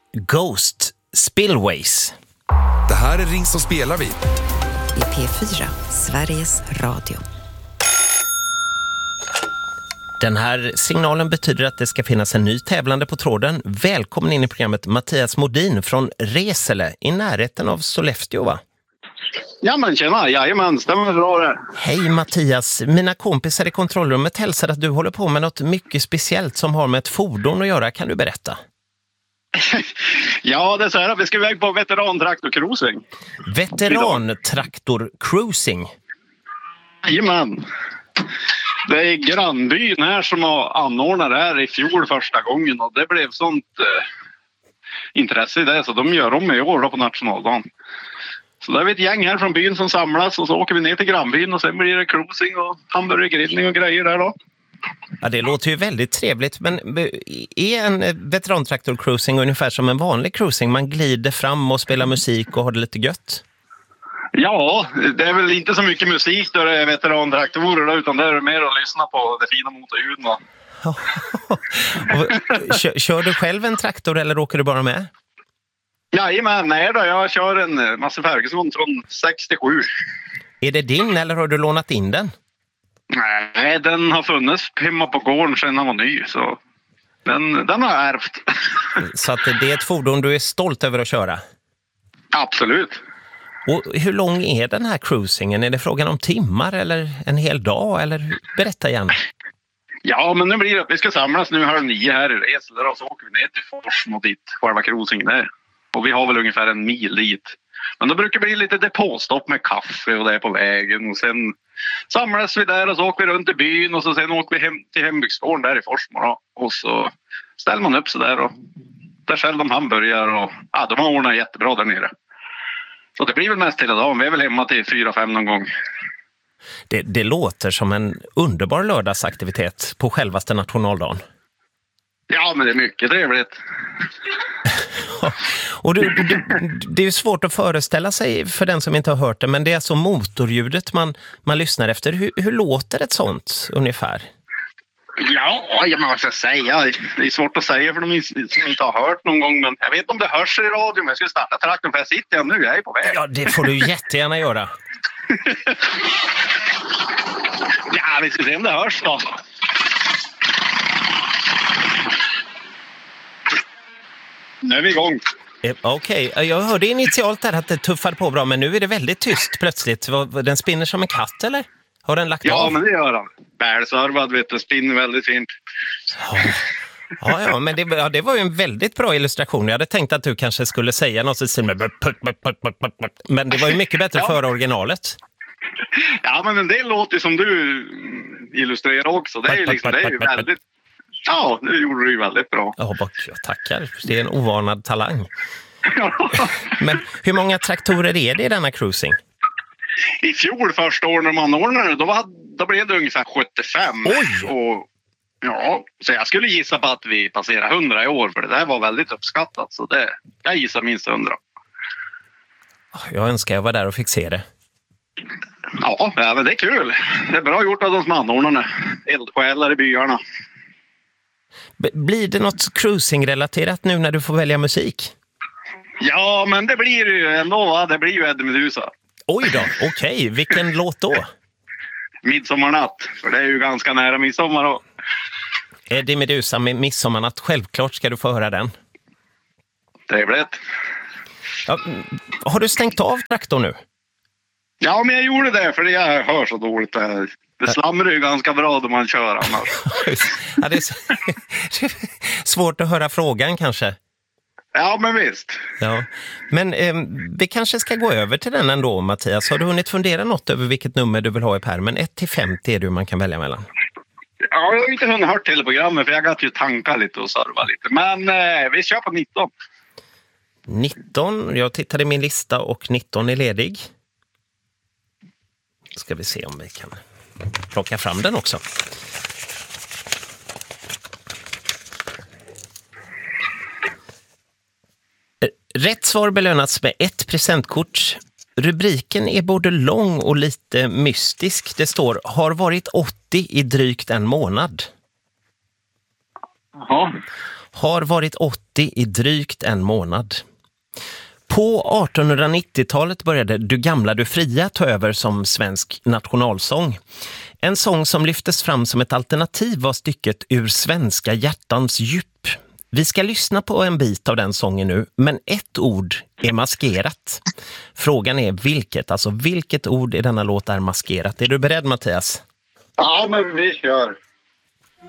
Ghost Spillways. Det här är Ring som spelar vi. I P4, Sveriges Radio. Den här signalen betyder att det ska finnas en ny tävlande på tråden. Välkommen in i programmet Mattias Modin från Resele i närheten av Sollefteå, va? Ja men tjena, jajamän, stämmer bra det. Hej Mattias, mina kompisar i kontrollrummet hälsar att du håller på med något mycket speciellt som har med ett fordon att göra. Kan du berätta? Ja, det är så här att vi ska iväg på veterantraktor-cruising. Veterantraktor-cruising? Jajamän. Det är grannbyn här som har anordnat det här i fjol första gången och det blev sånt intresse i det så de gör om i år då på nationaldagen. Så där är vi ett gäng här från byn som samlas och så åker vi ner till grannbyn och sen blir det cruising och hamburgergrillning och grejer där då. Ja, det låter ju väldigt trevligt, men är en veterantraktor-cruising ungefär som en vanlig cruising? Man glider fram och spelar musik och har det lite gött? Ja, det är väl inte så mycket musik då det är veterantraktorer då, utan det är mer att lyssna på det fina motorljuden. Kör du själv en traktor eller åker du bara med? Jajamän, nej då, jag kör en Massey Ferguson från 67. Är det din eller har du lånat in den? Nej, den har funnits hemma på gården sedan den var ny, så den har jag ärvt. Så att det är ett fordon du är stolt över att köra? Absolut. Och hur lång är den här cruisingen? Är det frågan om timmar eller en hel dag? Eller berätta gärna. Ja, men nu blir det att vi ska samlas nu 8:30 här i Resele och så åker vi ner till Forsmo dit själva cruisingen är. Och vi har väl ungefär en mil dit. Men då brukar det bli lite depåstopp med kaffe och det är på vägen. Och sen samlas vi där och så åker vi runt i byn och så sen åker vi hem till hembygdsgården där i Forsmo då. Och så ställer man upp sig där och där säljer de hamburgare och ja, de har ordnat jättebra där nere. Så det blir väl mest hela dagen. Vi är väl hemma till 4-5 någon gång. Det låter som en underbar lördagsaktivitet på självaste nationaldagen. Ja, men det är mycket trevligt. Och det är ju svårt att föreställa sig för den som inte har hört det, men det är alltså motorljudet man lyssnar efter. Hur låter ett sånt ungefär? Ja, vad ska jag säga? Det är svårt att säga för de som inte har hört någon gång, men jag vet inte om det hörs i radio, men jag ska starta traktorn för jag sitter nu, jag är på väg. Ja, det får du jättegärna göra. Ja, vi ska se om det hörs då. Nu är vi igång. Okej, jag hörde initialt där att det tuffade på bra, men nu är det väldigt tyst plötsligt. Den spinner som en katt, eller? Har den lagt av? Ja, men det gör den. Bälsarvad, vet du, spinner väldigt fint. Ja, men det var ju en väldigt bra illustration. Jag hade tänkt att du kanske skulle säga något men det var ju mycket bättre för originalet. Ja, men en del låter som du illustrerar också. Det är ju liksom, det är ju väldigt... Ja, det gjorde du ju väldigt bra. Ja, jag tackar. Det är en ovanad talang. Men hur många traktorer är det i denna cruising? I fjol första år när man ordnade då blev det ungefär 75. Oj! Och, ja, så jag skulle gissa på att vi passerar 100 i år, för det där var väldigt uppskattat. Så jag gissar minst 100. Jag önskar jag var där och fick se det. Ja, men det är kul. Det är bra gjort av de som anordnarna. Eldsjälar i byarna. Blir det något cruising-relaterat nu när du får välja musik? Ja, men det blir ju ändå, va? Det blir ju Eddie Meduza. Oj då, okej. Vilken låt då? Midsommarnatt, för det är ju ganska nära midsommar då. Eddie Meduza med Midsommarnatt, självklart ska du få höra den. Trevligt. Ja, har du stängt av traktorn nu? Ja, men jag gjorde det för jag hör så dåligt. Det slamrar ju ganska bra då man kör annars. Ja, det är svårt att höra frågan kanske. Ja, men visst. Ja. Men vi kanske ska gå över till den ändå, Mattias. Har du hunnit fundera något över vilket nummer du vill ha i pärmen? 1-50 är det man kan välja mellan. Ja, jag har inte hunnit hört till programmet för jag har ju tanka lite och serva lite. Men vi kör på 19. 19, jag tittade i min lista och 19 är ledig. Ska vi se om vi kan plocka fram den också. Rätt svar belönas med 1 presentkort. Rubriken är både lång och lite mystisk. Det står, har varit 80 i drygt en månad. Jaha. har varit 80 i drygt en månad. På 1890-talet började Du gamla, du fria ta över som svensk nationalsång. En sång som lyftes fram som ett alternativ var stycket Ur svenska hjärtans djup. Vi ska lyssna på en bit av den sången nu, men ett ord är maskerat. Frågan är vilket ord i denna låt är maskerat? Är du beredd, Mattias? Ja, men vi kör.